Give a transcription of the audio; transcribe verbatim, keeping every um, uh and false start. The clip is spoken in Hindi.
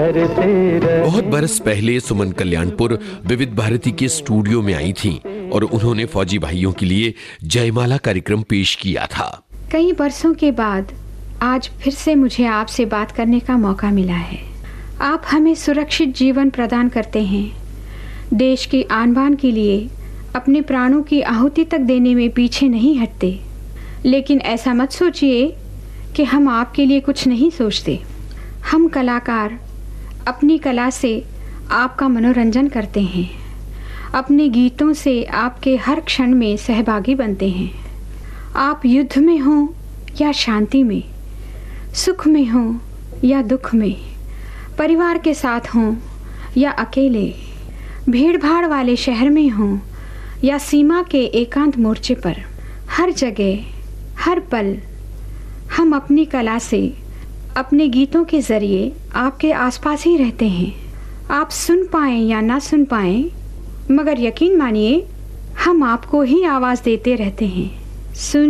बहुत बरस पहले सुमन कल्याणपुर विविध भारती के स्टूडियो में आई थीं और उन्होंने फौजी भाइयों के लिए जयमाला कार्यक्रम पेश किया था। कई बरसों के बाद आज फिर से मुझे आपसे बात करने का मौका मिला है। आप हमें सुरक्षित जीवन प्रदान करते हैं। देश की आन बान के लिए अपने प्राणों की आहुति तक देने में पीछे नहीं हटते। लेकिन ऐसा मत सोचिए कि हम आपके लिए कुछ नहीं सोचते। हम कलाकार अपनी कला से आपका मनोरंजन करते हैं। अपने गीतों से आपके हर क्षण में सहभागी बनते हैं। आप युद्ध में हों या शांति में, सुख में हों या दुख में, परिवार के साथ हों या अकेले, भीड़ भाड़ वाले शहर में हों या सीमा के एकांत मोर्चे पर, हर जगह हर पल हम अपनी कला से, अपने गीतों के ज़रिए आपके आसपास ही रहते हैं। आप सुन पाएं या ना सुन पाएं, मगर यकीन मानिए हम आपको ही आवाज़ देते रहते हैं। सुन